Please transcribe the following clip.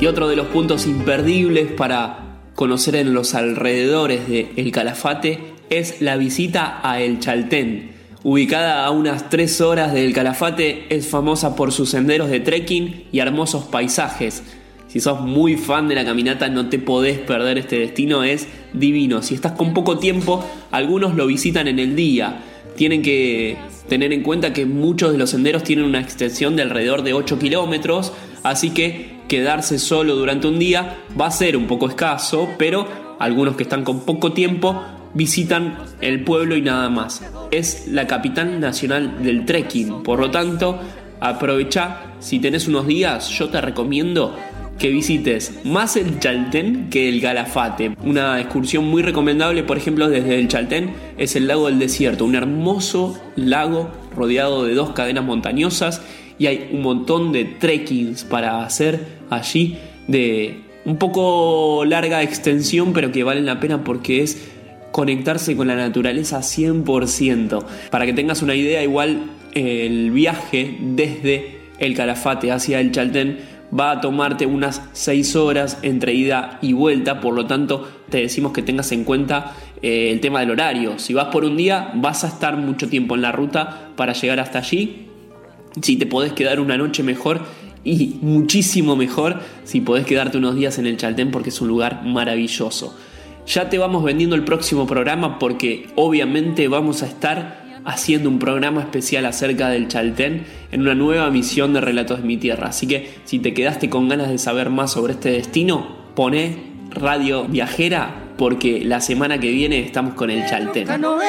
otro de los puntos imperdibles para conocer en los alrededores de El Calafate es la visita a El Chaltén. Ubicada a unas 3 horas del Calafate, es famosa por sus senderos de trekking y hermosos paisajes. Si sos muy fan de la caminata, no te podés perder este destino, es divino. Si estás con poco tiempo, algunos lo visitan en el día. Tienen que tener en cuenta que muchos de los senderos tienen una extensión de alrededor de 8 kilómetros, así que quedarse solo durante un día va a ser un poco escaso, pero algunos que están con poco tiempo visitan el pueblo y nada más. Es la capital nacional del trekking, por lo tanto, aprovecha. Si tenés unos días, yo te recomiendo que visites más el Chaltén que el Calafate. Una excursión muy recomendable, por ejemplo, desde el Chaltén, es el lago del desierto, un hermoso lago rodeado de 2 cadenas montañosas, y hay un montón de trekkings para hacer allí de un poco larga extensión, pero que valen la pena porque es conectarse con la naturaleza 100%. Para que tengas una idea, igual el viaje desde el Calafate hacia el Chaltén va a tomarte unas 6 horas entre ida y vuelta, por lo tanto te decimos que tengas en cuenta el tema del horario. Si vas por un día, vas a estar mucho tiempo en la ruta para llegar hasta allí. Si te podés quedar una noche, mejor, y muchísimo mejor si podés quedarte unos días en el Chaltén, porque es un lugar maravilloso. Ya te vamos vendiendo el próximo programa, porque obviamente vamos a estar haciendo un programa especial acerca del Chaltén en una nueva emisión de Relatos de mi Tierra. Así que si te quedaste con ganas de saber más sobre este destino, poné Radio Viajera, porque la semana que viene estamos con el Chaltén.